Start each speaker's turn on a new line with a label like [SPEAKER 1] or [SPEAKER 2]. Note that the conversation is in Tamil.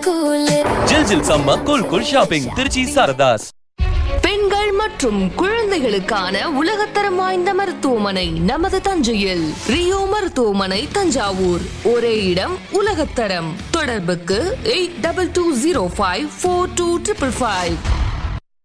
[SPEAKER 1] ஜில் ஜில் சம்ம cool cool shopping Trichy Saradhas.
[SPEAKER 2] பெண்கள் மற்றும் குழந்தைகளுக்கான உலகத்தரம் வாய்ந்த மருத்துவமனை நமது தஞ்சையில். ரியோ மருத்துவமனை தஞ்சாவூர். ஒரே இடம் உலகத்தரம். தொடர்புக்கு 8220542555.